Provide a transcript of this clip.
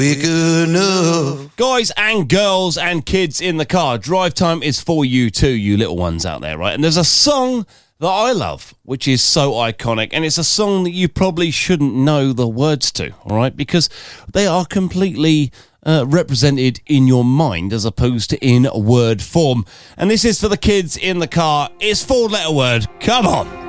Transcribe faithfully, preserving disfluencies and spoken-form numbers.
We're good enough. Guys and girls and kids in the car, Drive Time is for you too, you little ones out there, right? And there's a song that I love, which is so iconic, and it's a song that you probably shouldn't know the words to, all right? Because they are completely uh, represented in your mind as opposed to in word form. And this is for the kids in the car. It's four-letter word. Come on.